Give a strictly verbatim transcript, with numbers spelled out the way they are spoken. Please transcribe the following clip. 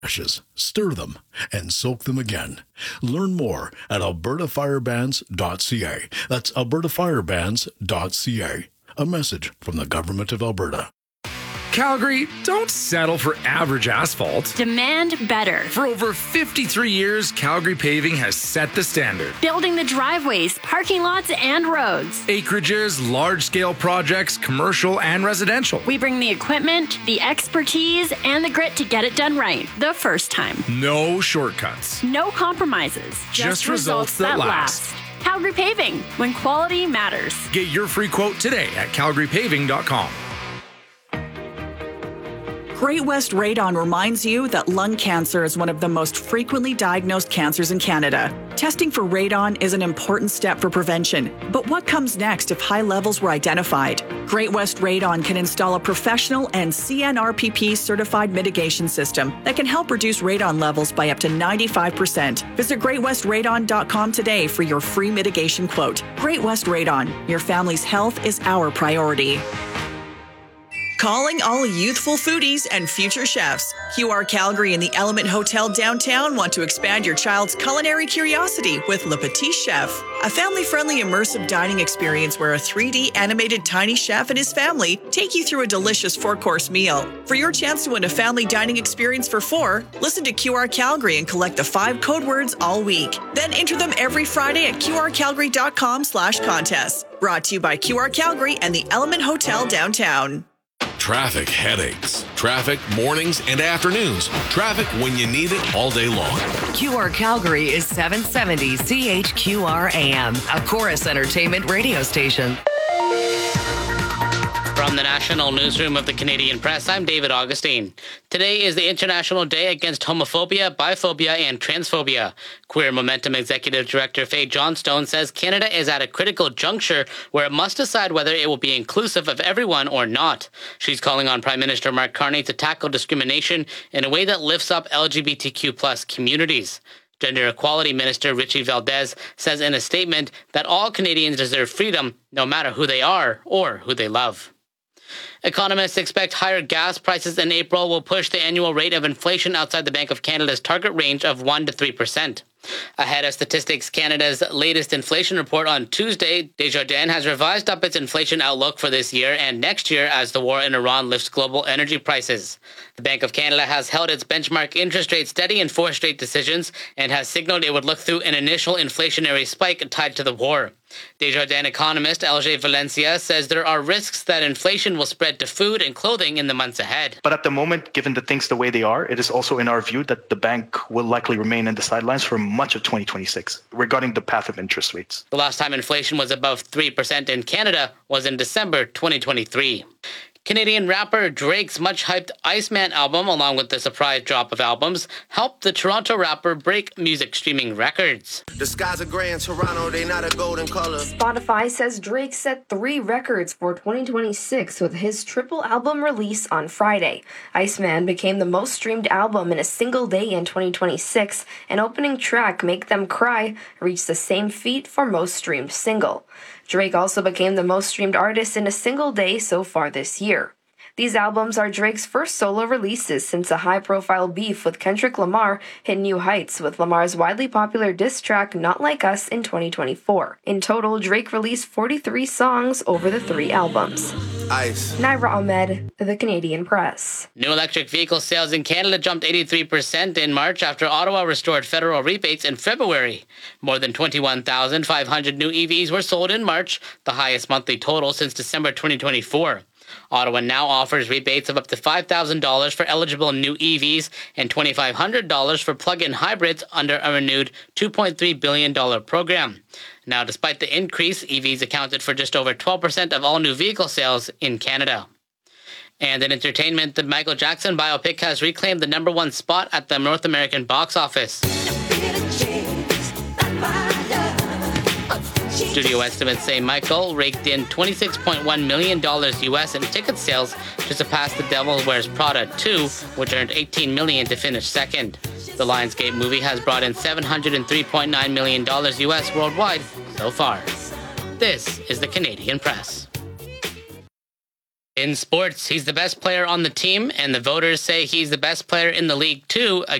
ashes, stir them, and soak them again. Learn more at alberta firebands dot c a. That's alberta firebands dot c a. A message from the Government of Alberta. Calgary, don't settle for average asphalt. Demand better. For over fifty-three years, Calgary Paving has set the standard. Building the driveways, parking lots, and roads. Acreages, large-scale projects, commercial and residential. We bring the equipment, the expertise, and the grit to get it done right the first time. No shortcuts. No compromises. Just, Just results, results that, that last. last. Calgary Paving, when quality matters. Get your free quote today at calgary paving dot com. Great West Radon reminds you that lung cancer is one of the most frequently diagnosed cancers in Canada. Testing for radon is an important step for prevention, but what comes next if high levels were identified? Great West Radon can install a professional and C N R P P certified mitigation system that can help reduce radon levels by up to ninety-five percent. Visit great west radon dot com today for your free mitigation quote. Great West Radon, your family's health is our priority. Calling all youthful foodies and future chefs. Q R Calgary and the Element Hotel downtown want to expand your child's culinary curiosity with Le Petit Chef, a family-friendly immersive dining experience where a three D animated tiny chef and his family take you through a delicious four-course meal. For your chance to win a family dining experience for four, listen to Q R Calgary and collect the five code words all week. Then enter them every Friday at q r calgary dot com slash contest. Brought to you by Q R Calgary and the Element Hotel downtown. Traffic headaches. Traffic mornings and afternoons. Traffic when you need it all day long. Q R Calgary is seven seventy C H Q R A M, a Chorus Entertainment radio station. From the National Newsroom of the Canadian Press, I'm David Augustine. Today is the International Day Against Homophobia, Biphobia, and Transphobia. Queer Momentum Executive Director Faye Johnstone says Canada is at a critical juncture where it must decide whether it will be inclusive of everyone or not. She's calling on Prime Minister Mark Carney to tackle discrimination in a way that lifts up L G B T Q plus communities. Gender Equality Minister Richie Valdez says in a statement that all Canadians deserve freedom, no matter who they are or who they love. Economists expect higher gas prices in April will push the annual rate of inflation outside the Bank of Canada's target range of one to three percent. Ahead of Statistics Canada's latest inflation report on Tuesday, Desjardins has revised up its inflation outlook for this year and next year as the war in Iran lifts global energy prices. The Bank of Canada has held its benchmark interest rate steady in four straight decisions and has signaled it would look through an initial inflationary spike tied to the war. Desjardins economist L J Valencia says there are risks that inflation will spread to food and clothing in the months ahead. But at the moment, given the things the way they are, it is also in our view that the bank will likely remain in the sidelines for much of twenty twenty-six regarding the path of interest rates. The last time inflation was above three percent in Canada was in December twenty twenty-three. Canadian rapper Drake's much-hyped Iceman album, along with the surprise drop of albums, helped the Toronto rapper break music streaming records. The skies are gray in Toronto, they not a golden color. Spotify says Drake set three records for twenty twenty-six with his triple album release on Friday. Iceman became the most streamed album in a single day in twenty twenty-six, and opening track Make Them Cry reached the same feat for most streamed single. Drake also became the most streamed artist in a single day so far this year. These albums are Drake's first solo releases since a high-profile beef with Kendrick Lamar hit new heights with Lamar's widely popular diss track Not Like Us in twenty twenty-four. In total, Drake released forty-three songs over the three albums. Ice. Naira Ahmed, The Canadian Press. New electric vehicle sales in Canada jumped eighty-three percent in March after Ottawa restored federal rebates in February. More than twenty-one thousand five hundred new E Vs were sold in March, the highest monthly total since December twenty twenty-four. Ottawa now offers rebates of up to five thousand dollars for eligible new E Vs and two thousand five hundred dollars for plug-in hybrids under a renewed two point three billion dollars program. Now, despite the increase, E Vs accounted for just over twelve percent of all new vehicle sales in Canada. And in entertainment, the Michael Jackson biopic has reclaimed the number one spot at the North American box office. Studio estimates say Michael raked in twenty-six point one million dollars U S in ticket sales to surpass The Devil Wears Prada two, which earned eighteen million dollars to finish second. The Lionsgate movie has brought in seven hundred three point nine million dollars U S worldwide so far. This is the Canadian Press. In sports, he's the best player on the team, and the voters say he's the best player in the league, too.